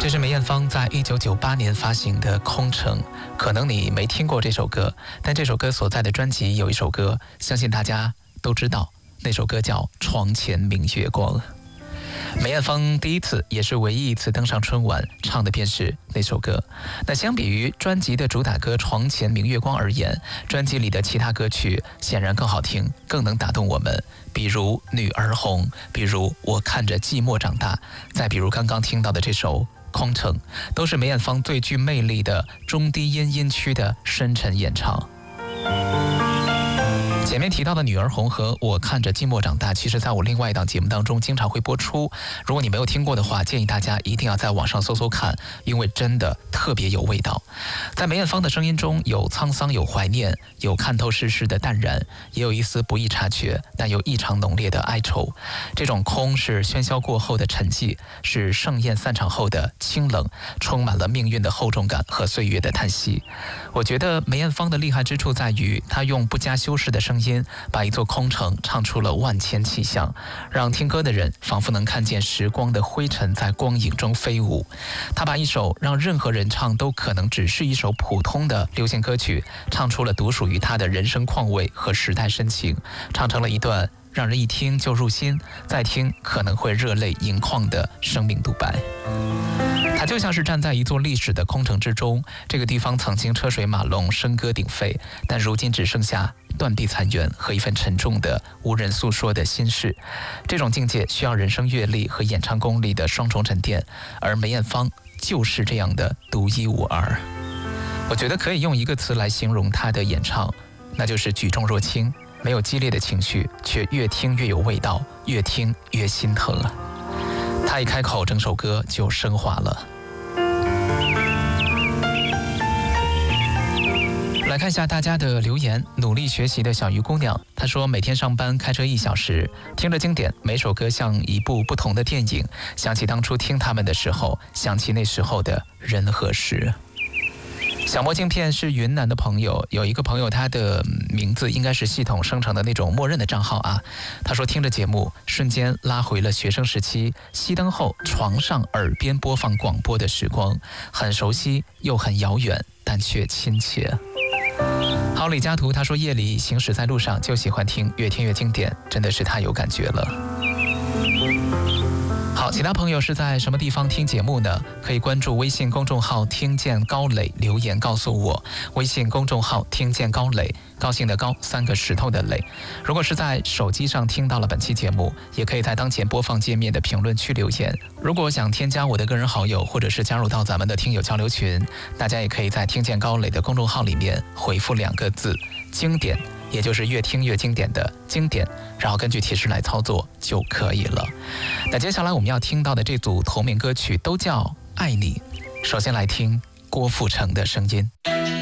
这是梅艳芳在1998年发行的《空城》，可能你没听过这首歌，但这首歌所在的专辑有一首歌，相信大家都知道，那首歌叫《床前明月光》。梅艳芳第一次也是唯一一次登上春晚，唱的便是那首歌。那相比于专辑的主打歌《床前明月光》而言，专辑里的其他歌曲显然更好听，更能打动我们。比如《女儿红》，比如《我看着寂寞长大》，再比如刚刚听到的这首《空城》，都是梅艳芳最具魅力的中低音区的深沉演唱。前面提到的《女儿红》和《我看着寂寞长大》，其实在我另外一档节目当中经常会播出。如果你没有听过的话，建议大家一定要在网上搜搜看，因为真的特别有味道。在梅艳芳的声音中，有沧桑，有怀念，有看透世事的淡然，也有一丝不易察觉但又异常浓烈的哀愁。这种空是喧嚣过后的沉寂，是盛宴散场后的清冷，充满了命运的厚重感和岁月的叹息。我觉得梅艳芳的厉害之处在于，她用不加修饰的声音，把一座空城唱出了万千气象，让听歌的人仿佛能看见时光的灰尘在光影中飞舞。她把一首让任何人唱都可能只是一首普通的流行歌曲，唱出了独属于她的人生况味和时代深情，唱成了一段让人一听就入心，再听可能会热泪盈眶的生命独白。它就像是站在一座历史的空城之中，这个地方曾经车水马龙，笙歌鼎沸，但如今只剩下断壁残垣和一份沉重的无人诉说的心事。这种境界需要人生阅历和演唱功力的双重沉淀，而梅艳芳就是这样的独一无二。我觉得可以用一个词来形容她的演唱，那就是举重若轻，没有激烈的情绪，却越听越有味道，越听越心疼了。她一开口，整首歌就升华了。来看一下大家的留言。努力学习的小鱼姑娘，她说每天上班开车1小时，听着经典，每首歌像一部不同的电影，想起当初听他们的时候，想起那时候的人和事。小魔镜片是云南的朋友，有一个朋友他的名字应该是系统生成的那种默认的账号啊。他说听着节目瞬间拉回了学生时期，熄灯后床上耳边播放广播的时光，很熟悉又很遥远，但却亲切。好，李佳图他说夜里行驶在路上就喜欢听，越听越经典，真的是太有感觉了。好，其他朋友是在什么地方听节目呢？可以关注微信公众号听见高磊，留言告诉我。微信公众号听见高磊，高兴的高，3个石头的磊。如果是在手机上听到了本期节目，也可以在当前播放界面的评论区留言。如果想添加我的个人好友，或者是加入到咱们的听友交流群，大家也可以在听见高磊的公众号里面回复2个字经典，也就是越听越经典的经典，然后根据提示来操作就可以了。那接下来我们要听到的这组同名歌曲都叫爱你。首先来听郭富城的声音。